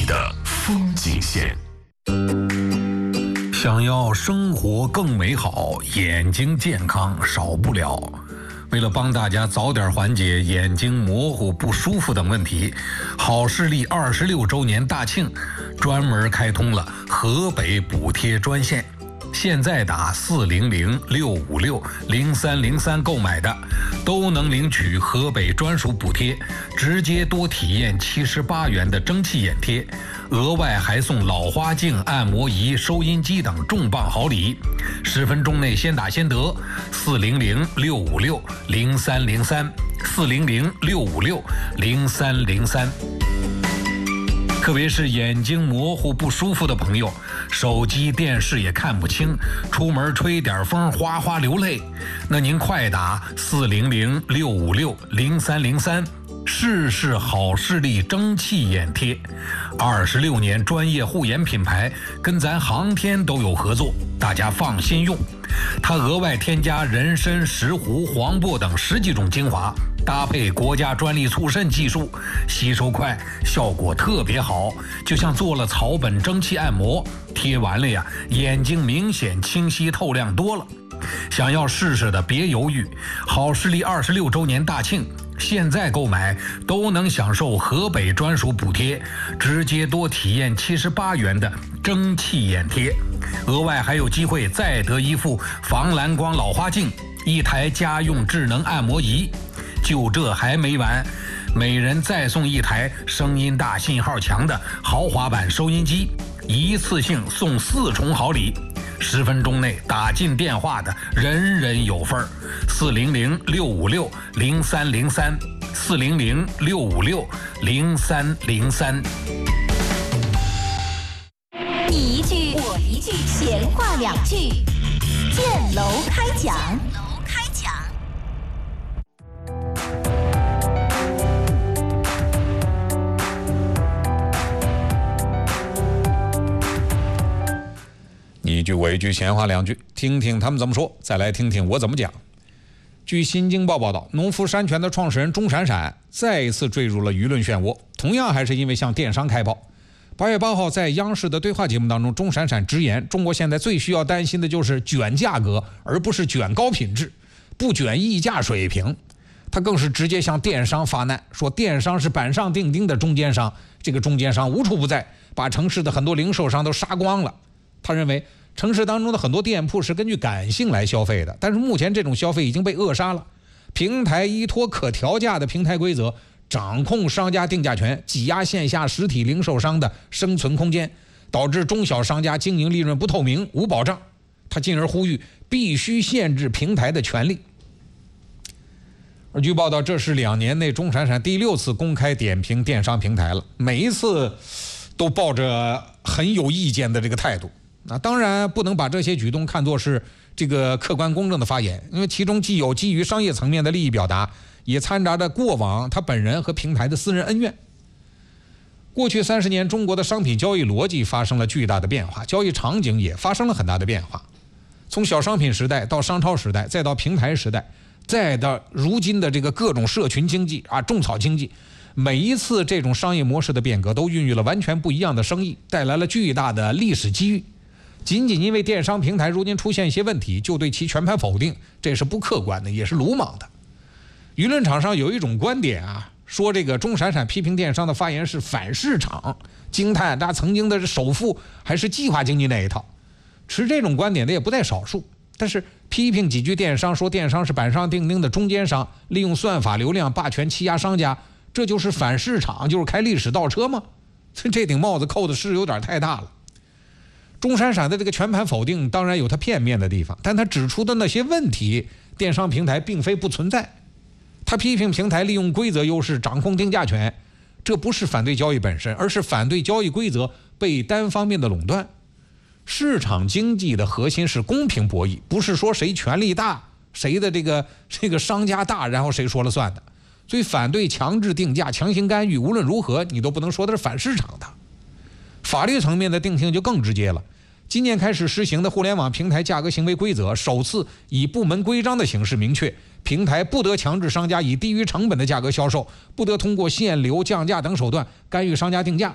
的风景线。 想要生活更美好，眼睛健康少不了。为了帮大家早点缓解眼睛模糊不舒服等问题，好视力26周年大庆专门开通了河北补贴专线。现在打400-656-0303购买的，都能领取河北专属补贴，直接多体验78元的蒸汽眼贴，额外还送老花镜、按摩仪、收音机等重磅好礼。10分钟内先打先得，400-656-0303，400-656-0303。特别是眼睛模糊不舒服的朋友，手机电视也看不清，出门吹点风哗哗流泪，那您快打400-656-0303，试试好视力蒸汽眼贴。26年专业护眼品牌，跟咱航天都有合作，大家放心用。它额外添加人参、石斛、黄柏等10几种精华，搭配国家专利促渗技术，吸收快，效果特别好，就像做了草本蒸汽按摩，贴完了呀，眼睛明显清晰透亮多了。想要试试的别犹豫，好视力26周年大庆，现在购买都能享受河北专属补贴，直接多体验78元的蒸汽眼贴，额外还有机会再得一副防蓝光老花镜，1台家用智能按摩仪。就这还没完，每人再送1台声音大、信号强的豪华版收音机，一次性送4重好礼。10分钟内打进电话的人人有份儿，400-656-0303，400-656-0303。 你一句我一句，闲话2句，建楼开讲。 你一句我一句，闲话2句，听听他们怎么说，再来听听我怎么讲。据新京报报道，农夫山泉的创始人钟闪闪再一次坠入了舆论漩涡，同样还是因为向电商开炮。8月8号在央视的对话节目当中，钟闪闪直言，中国现在最需要担心的就是卷价格，而不是卷高品质，不卷溢价水平。他更是直接向电商发难，说电商是板上钉钉的中间商，这个中间商无处不在，把城市的很多零售商都杀光了。他认为城市当中的很多店铺是根据感性来消费的，但是目前这种消费已经被扼杀了。平台依托可调价的平台规则，掌控商家定价权，挤压线下实体零售商的生存空间，导致中小商家经营利润不透明、无保障。他进而呼吁必须限制平台的权利。而据报道，这是2年内钟闪闪第6次公开点评电商平台了，每一次都抱着很有意见的这个态度。那当然不能把这些举动看作是这个客观公正的发言，因为其中既有基于商业层面的利益表达，也掺杂着过往他本人和平台的私人恩怨。过去30年，中国的商品交易逻辑发生了巨大的变化，交易场景也发生了很大的变化。从小商品时代到商超时代，再到平台时代，再到如今的这个各种社群经济种草经济，每一次这种商业模式的变革都孕育了完全不一样的生意，带来了巨大的历史机遇。仅仅因为电商平台如今出现一些问题就对其全盘否定，这是不客观的，也是鲁莽的。舆论场上有一种观点说这个钟闪闪批评电商的发言是反市场，惊叹他曾经的首富还是计划经济那一套。持这种观点的也不在少数，但是批评几句电商，说电商是板上钉钉的中间商，利用算法流量霸权欺压商家，这就是反市场，就是开历史倒车吗？这顶帽子扣的是有点太大了。钟闪闪的这个全盘否定当然有他片面的地方，但他指出的那些问题，电商平台并非不存在。他批评平台利用规则优势掌控定价权，这不是反对交易本身，而是反对交易规则被单方面的垄断。市场经济的核心是公平博弈，不是说谁权力大，谁的这个商家大，然后谁说了算的。所以反对强制定价、强行干预，无论如何你都不能说它是反市场的。法律层面的定性就更直接了，今年开始实行的互联网平台价格行为规则，首次以部门规章的形式明确，平台不得强制商家以低于成本的价格销售，不得通过限流、降价等手段干预商家定价，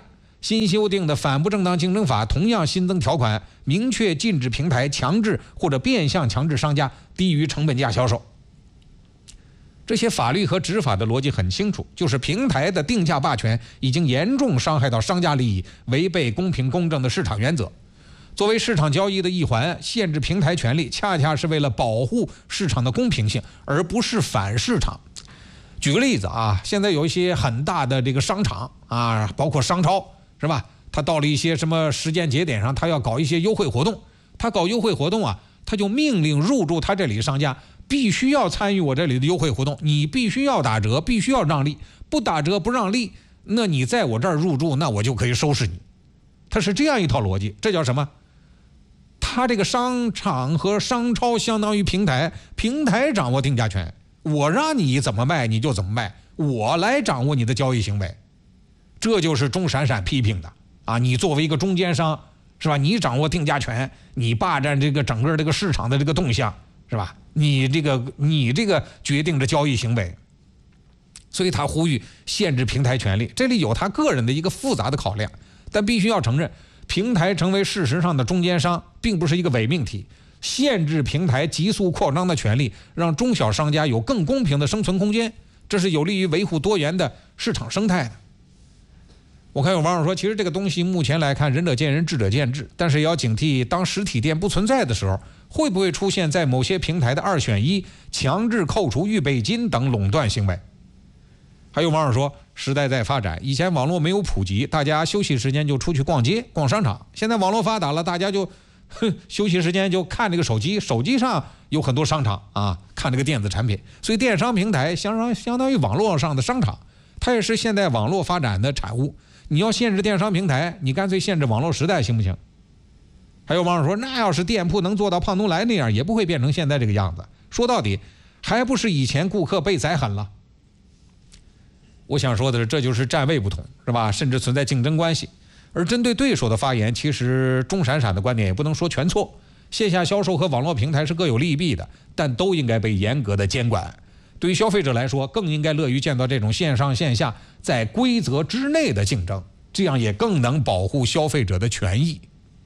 新修订的反不正当竞争法同样新增条款，明确禁止平台强制或者变相强制商家低于成本价销售。这些法律和执法的逻辑很清楚，就是平台的定价霸权已经严重伤害到商家利益，违背公平公正的市场原则。作为市场交易的一环，限制平台权利恰恰是为了保护市场的公平性，而不是反市场。举个例子啊，现在有一些很大的这个商场啊，包括商超，是吧？他到了一些什么时间节点上，他要搞一些优惠活动，他搞优惠活动啊，他就命令入驻他这里的商家必须要参与我这里的优惠活动，你必须要打折，必须要让利，不打折不让利，那你在我这儿入驻，那我就可以收拾你。他是这样一套逻辑，这叫什么？他这个商场和商超相当于平台，平台掌握定价权，我让你怎么卖你就怎么卖，我来掌握你的交易行为。这就是钟闪闪批评的啊！你作为一个中间商，是吧？你掌握定价权，你霸占这个整个这个市场的这个动向，是吧？你这个决定着交易行为，所以他呼吁限制平台权利。这里有他个人的一个复杂的考量，但必须要承认，平台成为事实上的中间商，并不是一个伪命题。限制平台急速扩张的权利，让中小商家有更公平的生存空间，这是有利于维护多元的市场生态的。我看有网友说，其实这个东西目前来看，仁者见仁，智者见智，但是也要警惕，当实体店不存在的时候，会不会出现在某些平台的2选1、强制扣除预备金等垄断行为。还有网友说，时代在发展，以前网络没有普及，大家休息时间就出去逛街、逛商场，现在网络发达了，大家就休息时间就看这个手机，手机上有很多商场啊，看这个电子产品，所以电商平台相当于网络上的商场，它也是现代网络发展的产物。你要限制电商平台，你干脆限制网络时代行不行？还有网友说，那要是店铺能做到胖东来那样，也不会变成现在这个样子。说到底，还不是以前顾客被宰狠了。我想说的是，这就是站位不同，是吧？甚至存在竞争关系。而针对对手的发言，其实钟闪闪的观点也不能说全错。线下销售和网络平台是各有利弊的，但都应该被严格的监管。对于消费者来说，更应该乐于见到这种线上线下在规则之内的竞争，这样也更能保护消费者的权益。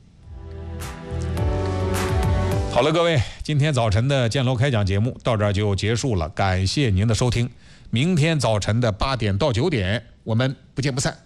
好了，各位，今天早晨的建楼开讲节目到这儿就结束了，感谢您的收听。明天早晨的8点到9点，我们不见不散。